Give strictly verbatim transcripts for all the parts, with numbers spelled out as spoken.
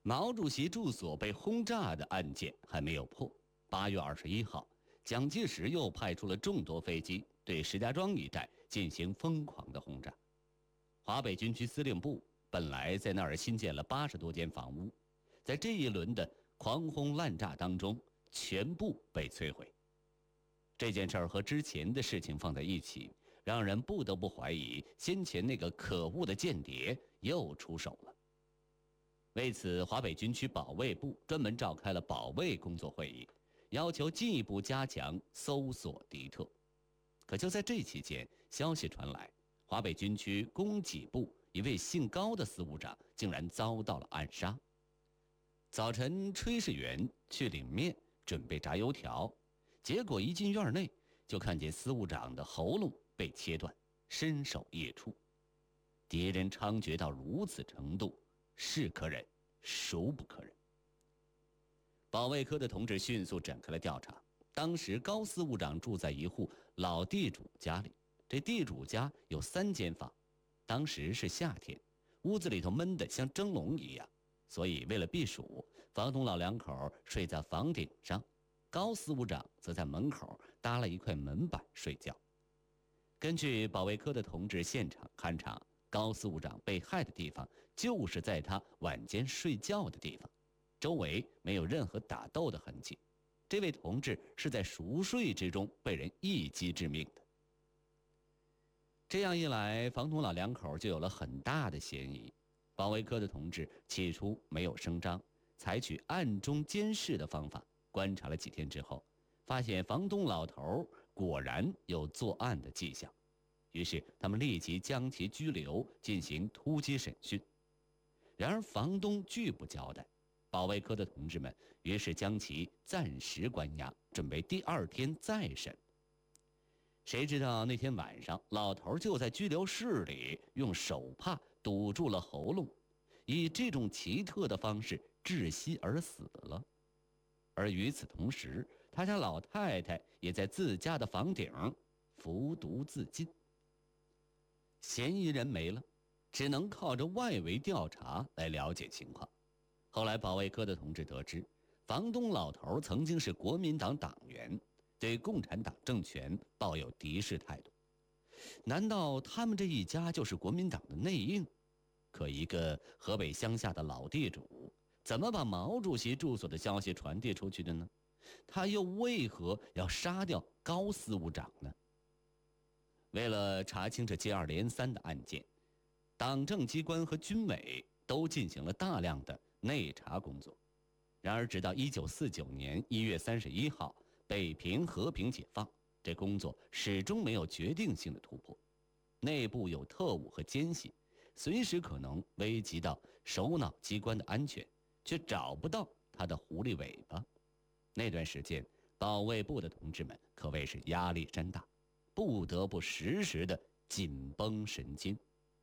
毛主席住所被轰炸的案件还没有破。八月二十一号，蒋介石又派出了众多飞机对石家庄一带进行疯狂的轰炸。华北军区司令部本来在那儿新建了八十多间房屋，在这一轮的狂轰滥炸当中，全部被摧毁。这件事儿和之前的事情放在一起，让人不得不怀疑先前那个可恶的间谍又出手了。为此，华北军区保卫部专门召开了保卫工作会议，要求进一步加强搜索敌特。可就在这期间，消息传来，华北军区供给部一位姓高的司务长竟然遭到了暗杀。早晨，炊事员去领面，准备炸油条，结果一进院内，就看见司务长的喉咙被切断，身首异处。敌人猖獗到如此程度，是可忍，孰不可忍。保卫科的同志迅速展开了调查。当时高司务长住在一户老地主家里，这地主家有三间房，当时是夏天，屋子里头闷得像蒸笼一样，所以为了避暑，房东老两口睡在房顶上，高司务长则在门口搭了一块门板睡觉。根据保卫科的同志现场勘查，高司务长被害的地方就是在他晚间睡觉的地方，周围没有任何打斗的痕迹。这位同志是在熟睡之中被人一击致命的。这样一来，房东老两口就有了很大的嫌疑。保卫科的同志起初没有声张，采取暗中监视的方法，观察了几天之后，发现房东老头果然有作案的迹象，于是他们立即将其拘留，进行突击审讯。然而房东拒不交代，保卫科的同志们于是将其暂时关押，准备第二天再审。谁知道那天晚上，老头就在拘留室里用手帕堵住了喉咙，以这种奇特的方式窒息而死了。而与此同时，他家老太太也在自家的房顶服毒自尽。嫌疑人没了，只能靠着外围调查来了解情况。后来保卫科的同志得知，房东老头曾经是国民党党员，对共产党政权抱有敌视态度。难道他们这一家就是国民党的内应？可一个河北乡下的老地主，怎么把毛主席住所的消息传递出去的呢？他又为何要杀掉高司务长呢？为了查清这接二连三的案件，党政机关和军委都进行了大量的内查工作。然而直到一九四九年一月三十一号，北平和平解放，这工作始终没有决定性的突破。内部有特务和奸细，随时可能危及到首脑机关的安全，却找不到他的狐狸尾巴。那段时间，保卫部的同志们可谓是压力山大，不得不时时的紧绷神经。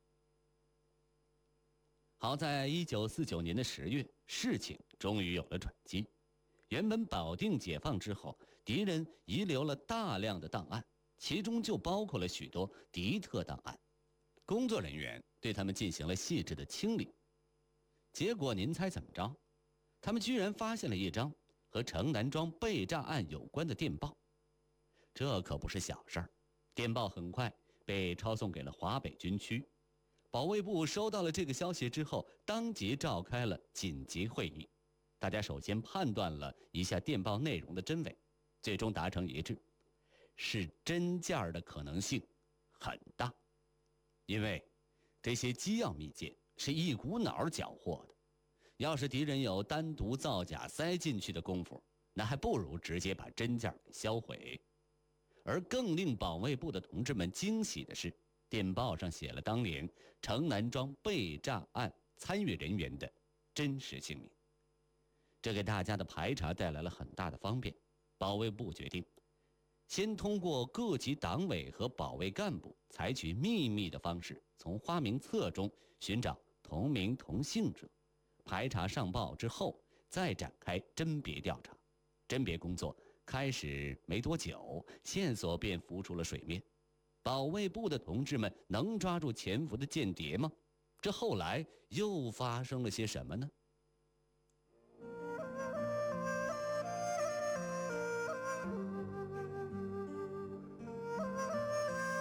好在一九四九年的十月，事情终于有了转机。原本保定解放之后，敌人遗留了大量的档案，其中就包括了许多敌特档案。工作人员对他们进行了细致的清理。结果您猜怎么着？他们居然发现了一张和城南庄被炸案有关的电报。这可不是小事儿，电报很快被抄送给了华北军区。保卫部收到了这个消息之后，当即召开了紧急会议。大家首先判断了一下电报内容的真伪，最终达成一致，是真件的可能性很大。因为这些机要密件是一股脑缴获的，要是敌人有单独造假塞进去的功夫，那还不如直接把真件给销毁。而更令保卫部的同志们惊喜的是，电报上写了当年城南庄被炸案参与人员的真实姓名，这给大家的排查带来了很大的方便。保卫部决定先通过各级党委和保卫干部采取秘密的方式，从花名册中寻找同名同姓者，排查上报之后再展开甄别调查。甄别工作开始没多久，线索便浮出了水面。保卫部的同志们能抓住潜伏的间谍吗？这后来又发生了些什么呢？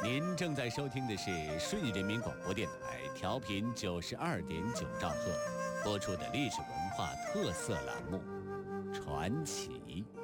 您正在收听的是顺义人民广播电台调频九十二点九兆赫播出的历史文化特色栏目《传奇》。